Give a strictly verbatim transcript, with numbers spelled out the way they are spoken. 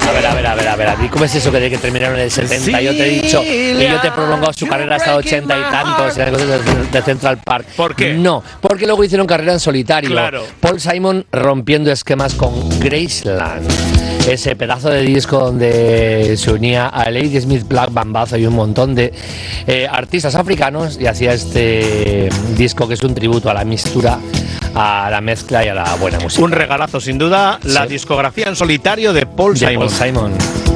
A ver, a ver, a ver, a ver, a ver. ¿Cómo es eso que de que terminaron en el setenta? Sí, yo te he dicho que yo te he prolongado su carrera hasta ochenta y tantos en de, de Central Park. ¿Por qué? No, porque luego hicieron carrera en solitario. Claro. Paul Simon rompiendo esquemas con Graceland. Ese pedazo de disco donde se unía a Lady Smith, Black Mambazo y un montón de eh, artistas africanos y hacía este disco que es un tributo a la mistura, a la mezcla y a la buena música. Un regalazo sin duda, sí. La discografía en solitario de Paul de Simon. Paul Simon.